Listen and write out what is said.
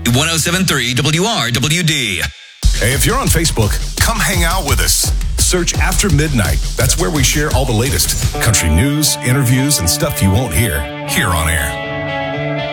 107.3 WRWD. Hey, if you're on Facebook, come hang out with us. Search After Midnight. That's where we share all the latest country news, interviews, and stuff you won't hear here on air.